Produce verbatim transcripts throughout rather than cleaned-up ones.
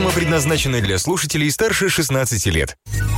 Программа предназначена для слушателей старше шестнадцати лет.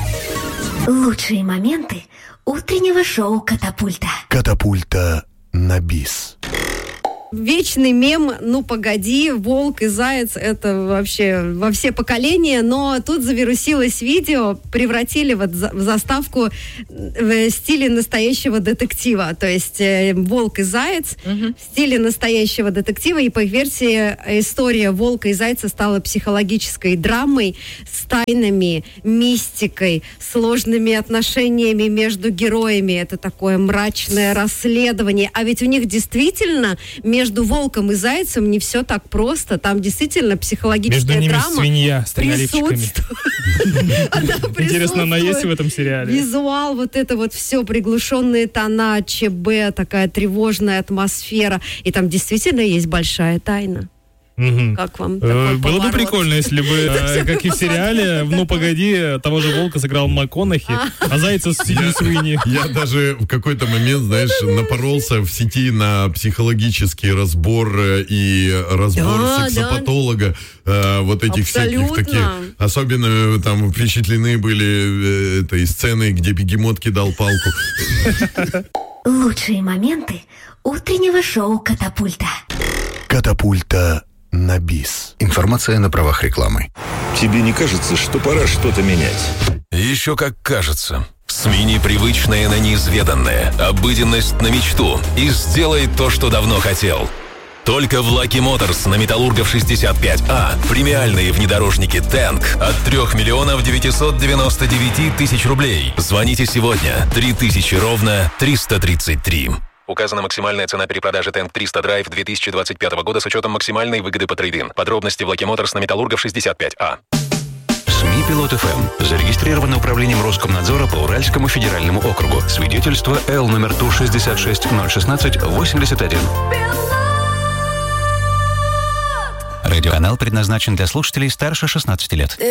Лучшие моменты утреннего шоу «Катапульта». Катапульта на бис. Вечный мем «Ну, погоди, волк и заяц» — это вообще во все поколения, но тут завирусилось видео, превратили вот в заставку в стиле настоящего детектива, то есть э, волк и заяц угу. в стиле настоящего детектива, и по их версии история волка и зайца стала психологической драмой с тайнами, мистикой, сложными отношениями между героями. Это такое мрачное расследование, а ведь у них действительно между Между волком и зайцем не все так просто. Там действительно психологическая драма. Между ними свинья с наливчиками. Интересно, она есть в этом сериале? Визуал, вот это вот все, приглушенные тона, ЧБ, такая тревожная атмосфера. И там действительно есть большая тайна. Угу. Как вам такой Было поворот? бы прикольно, если бы, как и в сериале, «Ну, погоди», того же волка сыграл МакКонахи, а зайца Сидни Суини. Я даже в какой-то момент, знаешь, напоролся в сети на психологический разбор и разбор да, сексопатолога, да. вот этих Абсолютно. всяких таких. Особенно там впечатлены были этой сценой, где бегемот кидал палку. Лучшие моменты утреннего шоу «Катапульта». Катапульта на бис. Информация на правах рекламы. Тебе не кажется, что пора что-то менять? Еще как кажется. Смени привычное на неизведанное, обыденность на мечту и сделай то, что давно хотел. Только в Lucky Motors на Металлургов шестьдесят пять А премиальные внедорожники Tank от трех миллионов девятьсот девяносто девять тысяч рублей. Звоните сегодня. три тысячи ровно триста тридцать три. Указана максимальная цена перепродажи Tank триста Drive две тысячи двадцать пятого года с учетом максимальной выгоды по трейд-ин. Подробности в Lucky Motors на Металлургов шестьдесят пять А. СМИ «Пилот эф эм» зарегистрировано управлением Роскомнадзора по Уральскому федеральному округу. Свидетельство Л номер Ту шестьдесят шесть ноль шестнадцать восемьдесят один. Радиоканал предназначен для слушателей старше шестнадцати лет.